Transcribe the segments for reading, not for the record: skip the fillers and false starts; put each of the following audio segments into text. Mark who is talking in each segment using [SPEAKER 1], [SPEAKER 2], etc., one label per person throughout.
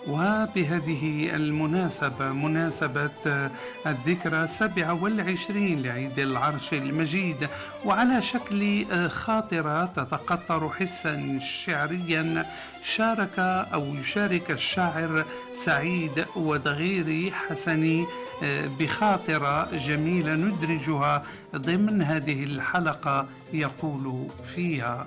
[SPEAKER 1] وبهذه المناسبة، مناسبة الذكرى 27 لعيد العرش المجيد، وعلى شكل خاطرة تتقطر حسا شعريا، يشارك الشاعر سعيد ودغيري حسني بخاطرة جميلة ندرجها ضمن هذه الحلقة، يقول فيها: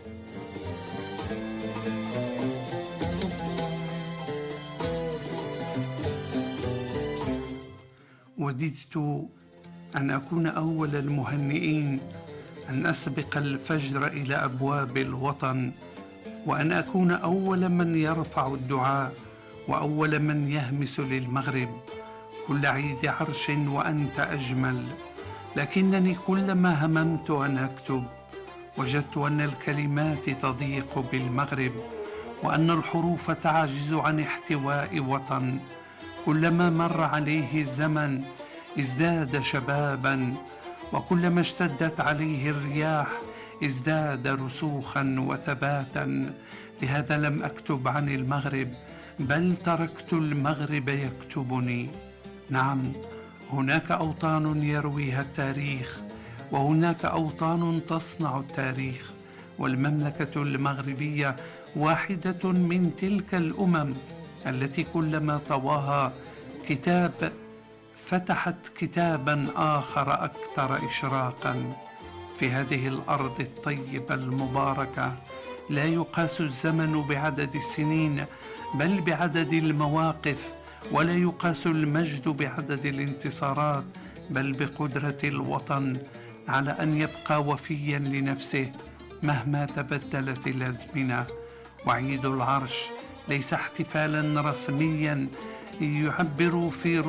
[SPEAKER 1] وددت أن أكون أول المهنئين، أن أسبق الفجر إلى أبواب الوطن، وأن أكون أول من يرفع الدعاء، وأول من يهمس للمغرب كل عيد عرش وأنت أجمل. لكنني كلما هممت أن أكتب وجدت أن الكلمات تضيق بالمغرب، وأن الحروف تعجز عن احتواء وطن. كلما مر عليه الزمن ازداد شبابا، وكلما اشتدت عليه الرياح ازداد رسوخا وثباتا. لهذا لم أكتب عن المغرب، بل تركت المغرب يكتبني. نعم، هناك أوطان يرويها التاريخ، وهناك أوطان تصنع التاريخ، والمملكة المغربية واحدة من تلك الأمم التي كلما طواها كتاب فتحت كتابا آخر أكثر إشراقا. في هذه الأرض الطيبة المباركة لا يقاس الزمن بعدد السنين، بل بعدد المواقف، ولا يقاس المجد بعدد الانتصارات، بل بقدرة الوطن على أن يبقى وفيا لنفسه مهما تبدلت الأزمنة. وعيد العرش ليس احتفالا رسميا يعبر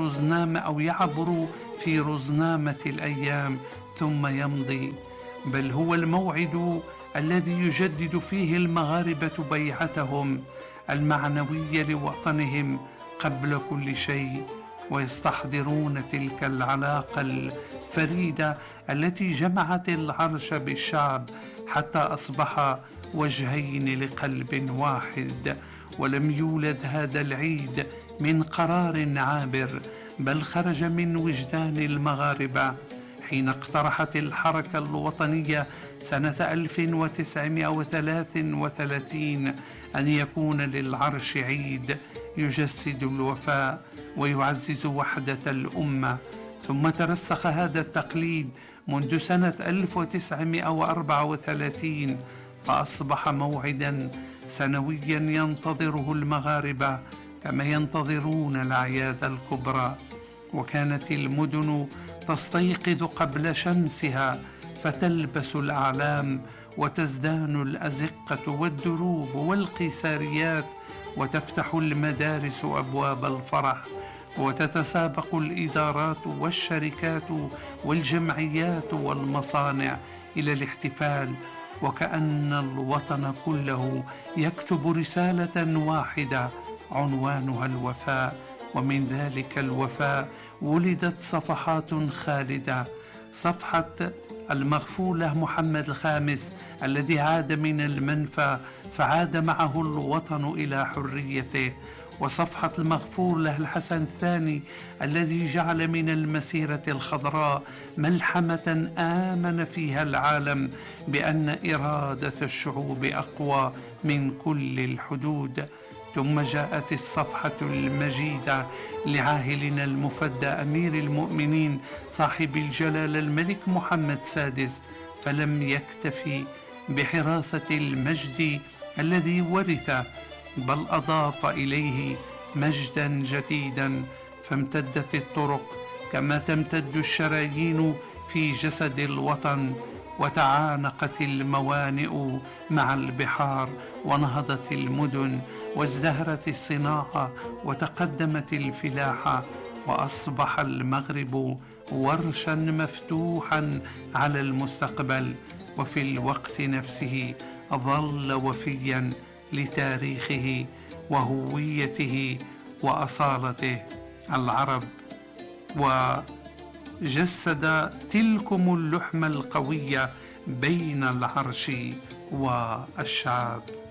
[SPEAKER 1] في رزنامة الأيام ثم يمضي، بل هو الموعد الذي يجدد فيه المغاربة بيعتهم المعنوية لوطنهم قبل كل شيء، ويستحضرون تلك العلاقة الفريدة التي جمعت العرش بالشعب حتى أصبح وجهين لقلب واحد. ولم يولد هذا العيد من قرار عابر، بل خرج من وجدان المغاربة حين اقترحت الحركة الوطنية سنة 1933 أن يكون للعرش عيد يجسد الوفاء ويعزز وحدة الأمة. ثم ترسخ هذا التقليد منذ سنة 1934، فأصبح موعدا سنويا ينتظره المغاربة كما ينتظرون الأعياد الكبرى. وكانت المدن تستيقظ قبل شمسها فتلبس الأعلام، وتزدان الأزقة والدروب والقيساريات، وتفتح المدارس أبواب الفرح، وتتسابق الإدارات والشركات والجمعيات والمصانع إلى الاحتفال، وكأن الوطن كله يكتب رسالة واحدة عنوانها الوفاء. ومن ذلك الوفاء ولدت صفحات خالدة: صفحة المغفور له محمد الخامس الذي عاد من المنفى فعاد معه الوطن إلى حريته، وصفحة المغفور له الحسن الثاني الذي جعل من المسيرة الخضراء ملحمة آمن فيها العالم بأن إرادة الشعوب أقوى من كل الحدود. ثم جاءت الصفحة المجيدة لعاهلنا المفدى أمير المؤمنين صاحب الجلالة الملك محمد السادس، فلم يكتفي بحراسة المجد الذي ورث، بل أضاف إليه مجدا جديدا. فامتدت الطرق كما تمتد الشرايين في جسد الوطن، وتعانقت الموانئ مع البحار، ونهضت المدن، وازدهرت الصناعة، وتقدمت الفلاحة، وأصبح المغرب ورشا مفتوحا على المستقبل. وفي الوقت نفسه ظل وفيا لتاريخه وهويته وأصالته العرب، وجسد تلكم اللحمة القوية بين العرش والشعب.